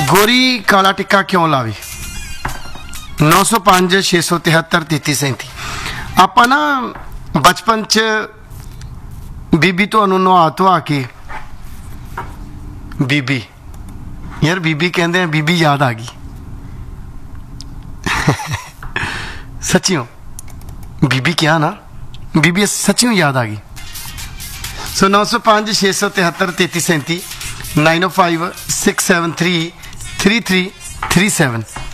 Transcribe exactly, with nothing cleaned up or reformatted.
गोरी काला टिक्का क्यों लावे? नौ सौ पाँच छे सौ तिहत्तर तेती सैंती। आप ना बचपन च बीबी तुहानू नवा धुआ के बीबी यार बीबी कहते हैं, बीबी याद आ गई सच्चियों बीबी क्या ना बीबी सच्चियों याद आ गई। सो नौ सौ पाँच छे सौ तिहत्तर तेती सैंती नाइन ओ five six seven three three three three seven